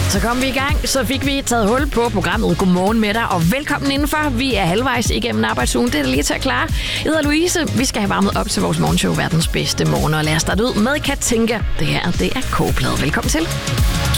Så kom vi i gang, så fik vi taget hul på programmet. Godmorgen med dig, og velkommen indenfor. Vi er halvvejs igennem arbejdsugen. Det er lige til at klare. Jeg hedder Louise. Vi skal have varmet op til vores morgenshow, verdens bedste morgen. Og lad os starte ud med Katinka. Det her, det er K-plade. Velkommen til.